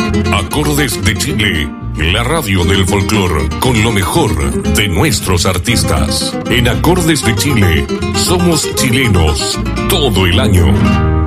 Acordes de Chile, la radio del folclore, con lo mejor de nuestros artistas. En Acordes de Chile, somos chilenos todo el año.